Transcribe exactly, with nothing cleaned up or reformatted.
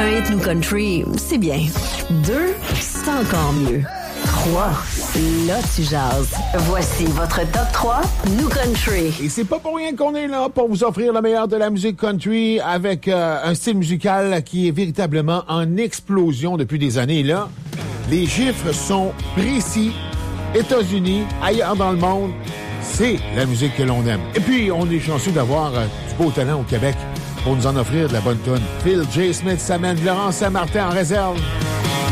Un hit nous country, c'est bien. Deux, c'est encore mieux. Trois, là tu jases. Voici votre top trois nous country. Et c'est pas pour rien qu'on est là pour vous offrir le meilleur de la musique country avec euh, un style musical qui est véritablement en explosion depuis des années. Là, les chiffres sont précis. États-Unis, ailleurs dans le monde, c'est la musique que l'on aime. Et puis, on est chanceux d'avoir euh, du beau talent au Québec pour nous en offrir de la bonne tonne. Phil J. Smith s'amène Laurent Saint-Martin en réserve.